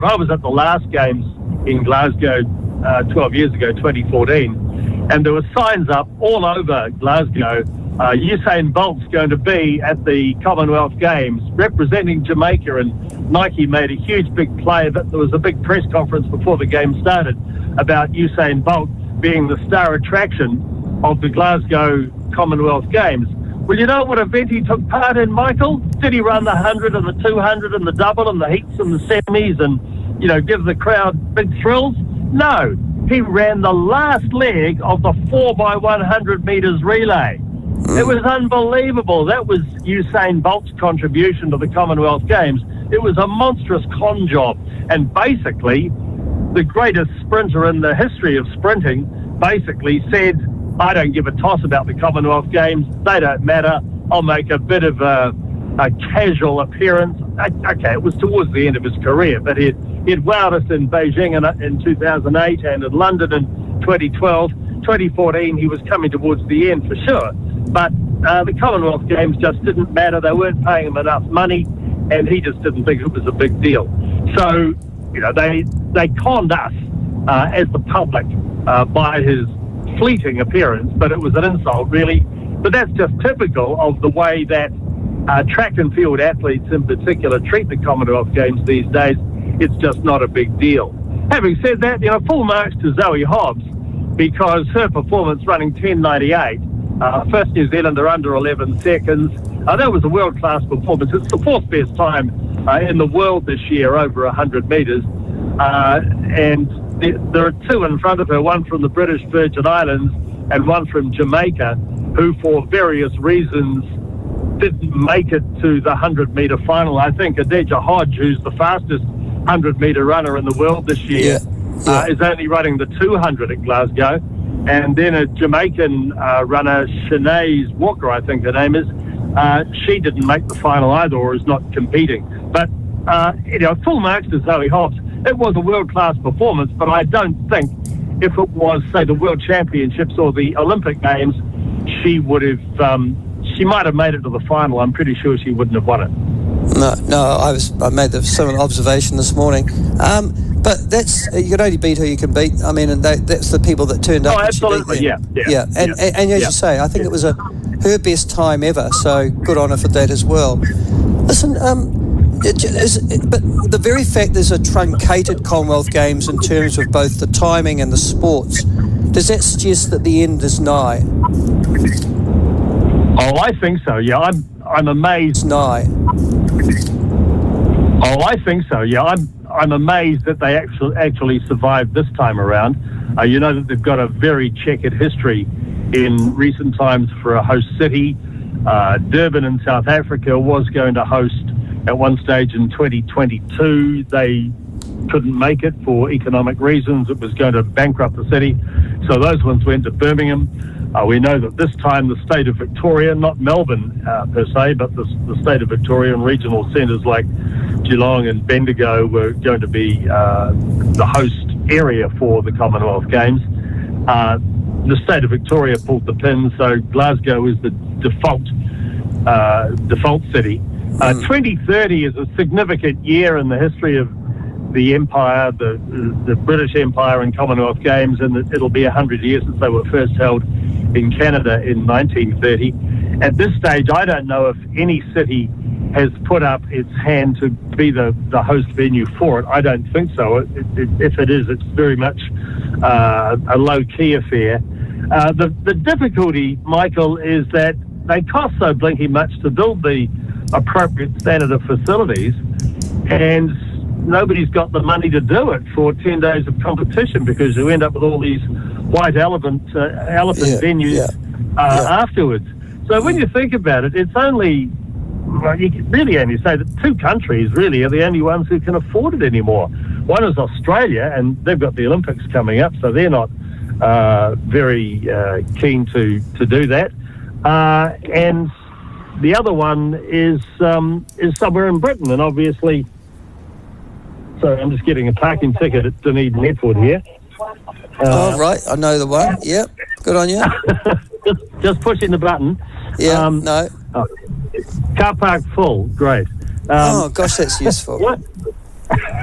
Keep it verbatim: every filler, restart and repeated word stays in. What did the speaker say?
I was at the last games in Glasgow uh, twelve years ago, twenty fourteen, and there were signs up all over Glasgow. Uh, Usain Bolt's going to be at the Commonwealth Games representing Jamaica, and Nike made a huge big play. But there was a big press conference before the game started about Usain Bolt being the star attraction of the Glasgow Commonwealth Games. Well, you know what event he took part in, Michael? Did he run the one hundred and the two hundred and the double and the heats and the semis and, you know, give the crowd big thrills? No. He ran the last leg of the four by one hundred metres relay. It was unbelievable. That was Usain Bolt's contribution to the Commonwealth Games. It was a monstrous con job. And basically, the greatest sprinter in the history of sprinting basically said, I don't give a toss about the Commonwealth Games. They don't matter. I'll make a bit of a, a casual appearance. Okay, it was towards the end of his career, but he'd, he'd wowed us in Beijing in, in two thousand eight and in London in twenty twelve. twenty fourteen, he was coming towards the end for sure. But uh, the Commonwealth Games just didn't matter. They weren't paying him enough money, and he just didn't think it was a big deal. So, you know, they they conned us uh, as the public uh, by his fleeting appearance, but it was an insult, really. But that's just typical of the way that uh, track and field athletes in particular treat the Commonwealth Games these days. It's just not a big deal. Having said that, you know, full marks to Zoe Hobbs, because her performance running ten ninety-eight, uh, first New Zealander under eleven seconds, uh, that was a world-class performance. It's the fourth best time uh, in the world this year over one hundred metres. Uh, and the, there are two in front of her, one from the British Virgin Islands and one from Jamaica, who for various reasons didn't make it to the one hundred metre final. I think Adija Hodge, who's the fastest one hundred metre runner in the world this year, yeah. Yeah. Uh, is only running the two hundred at Glasgow. And then a Jamaican uh, runner, Shanae Walker, I think her name is, uh, she didn't make the final either, or is not competing. But, uh, you know, full marks to Zoe Hobbs. It was a world-class performance, but I don't think if it was, say, the World Championships or the Olympic Games, she would have, um, she might have made it to the final. I'm pretty sure she wouldn't have won it. No, no, I was I made the similar observation this morning. Um, but that's, you can only beat who you can beat. I mean, and they, that's the people that turned up. Oh, absolutely, yeah, yeah. Yeah, and, yeah. and, and as yeah. you say, I think yeah. it was a her best time ever, so good on her for that as well. Listen, um, it, is, it, but the very fact there's a truncated Commonwealth Games in terms of both the timing and the sports, does that suggest that the end is nigh? Oh, I think so, yeah. I'm, I'm amazed. It's nigh. Oh, I think so, yeah. I'm I'm amazed that they actually actually survived this time around. Uh, you know that they've got a very checkered history in recent times for a host city. Uh, Durban in South Africa was going to host at one stage in twenty twenty-two. They couldn't make it for economic reasons. It was going to bankrupt the city. So those ones went to Birmingham. Uh, we know that this time the state of Victoria, not Melbourne uh, per se, but the, the state of Victoria and regional centres like Geelong and Bendigo were going to be uh, the host area for the Commonwealth Games. Uh, the state of Victoria pulled the pin, so Glasgow is the default uh, default city. Uh, mm. twenty thirty is a significant year in the history of the Empire, the the British Empire and Commonwealth Games, and it'll be one hundred years since they were first held in Canada in nineteen thirty. At this stage, I don't know if any city has put up its hand to be the, the host venue for it. I don't think so. It, it, if it is, it's very much uh, a low-key affair. Uh, the, the difficulty, Michael, is that they cost so blinking much to build the appropriate standard of facilities, and nobody's got the money to do it for ten days of competition, because you end up with all these white elephant uh, elephant yeah, venues yeah, uh, yeah. afterwards. So when you think about it, it's only, well, you can really only say that two countries really are the only ones who can afford it anymore. One is Australia, and they've got the Olympics coming up, so they're not uh, very uh, keen to, to do that. Uh, and the other one is um, is somewhere in Britain, and obviously, so I'm just getting a parking ticket at Dunedin Airport here. Uh, oh, right, I know the one. Yep, good on you. just, just pushing the button. Yeah, um, no. Oh, car park full, great. Um, oh, gosh, that's useful. What?